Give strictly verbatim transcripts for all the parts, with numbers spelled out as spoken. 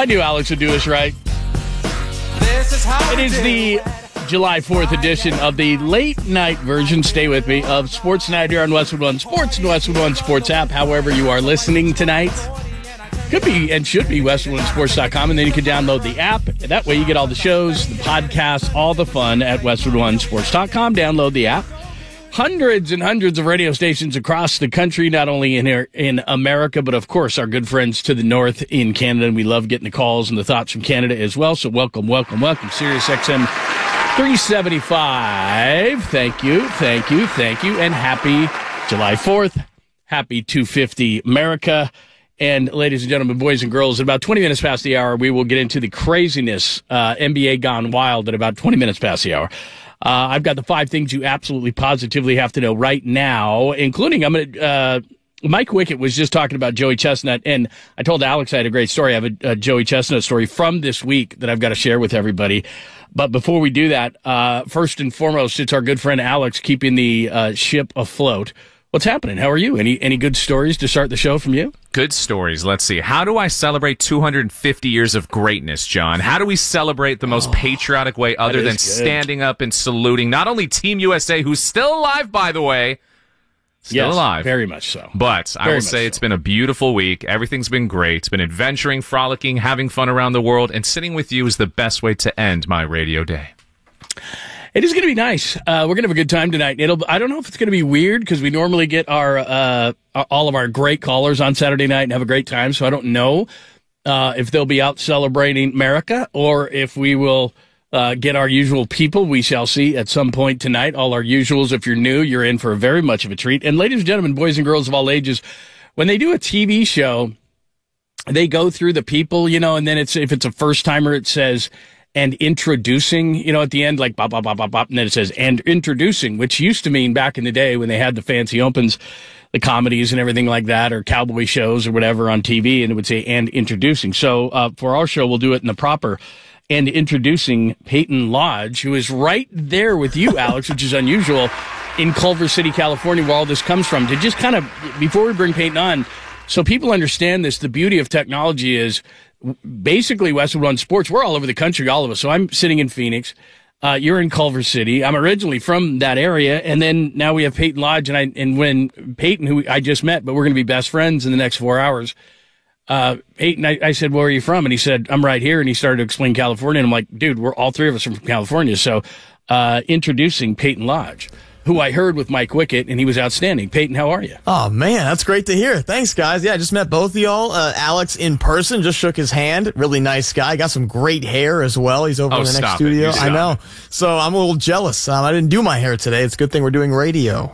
knew Alex would do us right. This is how it is the July fourth edition of the late night version, stay with me, of Sports Night here on Westwood One Sports and Westwood One Sports app. However you are listening tonight, could be and should be westwood one sports dot com, and then you can download the app. That way you get all the shows, the podcasts, all the fun at westwood one sports dot com. Download the app. Hundreds and hundreds of radio stations across the country, not only in here in America, but of course our good friends to the north in Canada, and we love getting the calls and the thoughts from Canada as well. So welcome, welcome, welcome. Sirius X M three seventy-five. Thank you, thank you, thank you, and happy July fourth. Happy two fifty America. And ladies and gentlemen, boys and girls, at about twenty minutes past the hour, we will get into the craziness, uh, N B A gone wild at about twenty minutes past the hour. Uh, I've got the five things you absolutely positively have to know right now, including I'm going to, uh, Mike Wickett was just talking about Joey Chestnut, and I told Alex I had a great story. I have a, a Joey Chestnut story from this week that I've got to share with everybody. But before we do that, uh, first and foremost, it's our good friend Alex keeping the uh, ship afloat. What's happening? How are you? Any any good stories to start the show from you? Good stories. Let's see. How do I celebrate two hundred fifty years of greatness, John? How do we celebrate the most oh, patriotic way other than good. standing up and saluting not only Team U S A, who's still alive, by the way, still yes, alive. Very much so. But very I will say so. It's been a beautiful week. Everything's been great. It's been adventuring, frolicking, having fun around the world, and sitting with you is the best way to end my radio day. It is going to be nice. Uh, we're going to have a good time tonight. It'll. I don't know if it's going to be weird because we normally get our uh, all of our great callers on Saturday night and have a great time. So I don't know uh, if they'll be out celebrating America or if we will uh, get our usual people. We shall see at some point tonight. All our usuals. If you're new, you're in for a very much of a treat. And ladies and gentlemen, boys and girls of all ages, when they do a T V show, they go through the people, you know, and then it's if it's a first timer, it says. And introducing, you know, at the end, like bop, bop, bop, bop, bop, and then it says, and introducing, which used to mean back in the day when they had the fancy opens, the comedies and everything like that, or cowboy shows or whatever on T V, and it would say, and introducing. So uh, for our show, we'll do it in the proper, and introducing Peyton Lodge, who is right there with you, Alex, which is unusual, in Culver City, California, where all this comes from. To just kind of, before we bring Peyton on, so people understand this, the beauty of technology is, basically, Westwood One Sports, we're all over the country, all of us. So I'm sitting in Phoenix. Uh, you're in Culver City. I'm originally from that area. And then now we have Peyton Lodge. And I, and when Peyton, who I just met, but we're going to be best friends in the next four hours. Uh, Peyton, I, I said, where are you from? And he said, I'm right here. And he started to explain California. And I'm like, dude, we're all three of us are from California. So, uh, introducing Peyton Lodge, who I heard with Mike Wickett, and he was outstanding. Peyton, how are you? Oh, man, that's great to hear. Thanks, guys. Yeah, I just met both of y'all. Uh, Alex in person, just shook his hand. Really nice guy. Got some great hair as well. He's over oh, in the next stop studio. It. I know. It. So I'm a little jealous. Um, I didn't do my hair today. It's a good thing we're doing radio.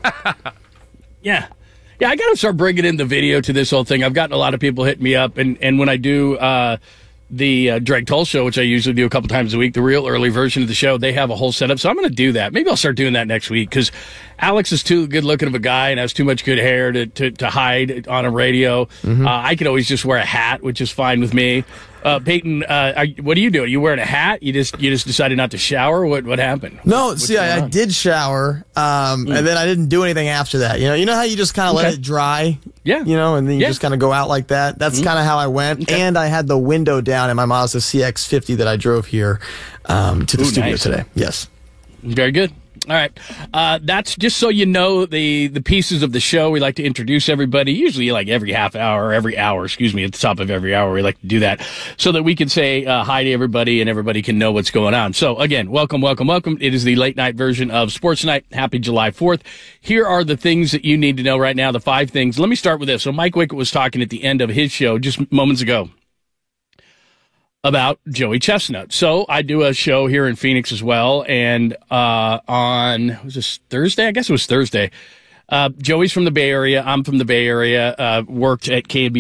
yeah. Yeah, I got to start bringing in the video to this whole thing. I've gotten a lot of people hitting me up, and, and when I do uh, the uh, Drake Toll show, which I usually do a couple times a week, the real early version of the show, they have a whole setup. So I'm going to do that. Maybe I'll start doing that next week because Alex is too good looking of a guy and has too much good hair to, to, to hide on a radio. Mm-hmm. Uh, I could always just wear a hat, which is fine with me. Uh, Peyton, uh, are, what are you doing? Are you wearing a hat? You just you just decided not to shower? What what happened? No, What's see, I, I did shower, um, mm. and then I didn't do anything after that. You know, you know how you just kind of okay. let it dry? Yeah. You know, and then you yeah. just kind of go out like that? That's mm-hmm. kind of how I went. Okay. And I had the window down in my Mazda C X fifty that I drove here um, to the Ooh, studio nice. today. Yes. Very good. All right. Uh, that's just so you know the, the pieces of the show. We like to introduce everybody, usually like every half hour, or every hour, excuse me, at the top of every hour. We like to do that so that we can say uh, hi to everybody and everybody can know what's going on. So again, welcome, welcome, welcome. It is the late night version of Sports Night. Happy July fourth. Here are the things that you need to know right now, the five things. Let me start with this. So Mike Wickett was talking at the end of his show just moments ago about Joey Chestnut. So I do a show here in Phoenix as well, and uh, on, was this Thursday? I guess it was Thursday. Uh, Joey's from the Bay Area. I'm from the Bay Area. Uh, worked at K B